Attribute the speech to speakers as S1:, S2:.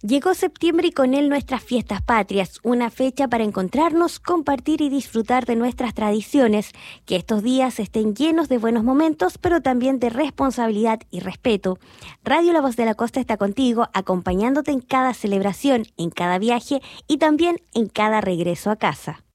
S1: Llegó septiembre y con él nuestras fiestas patrias, una fecha para encontrarnos, compartir y disfrutar de nuestras tradiciones. Que estos días estén llenos de buenos momentos, pero también de responsabilidad y respeto. Radio La Voz de la Costa está contigo, acompañándote en cada celebración, en cada viaje y también en cada regreso a casa.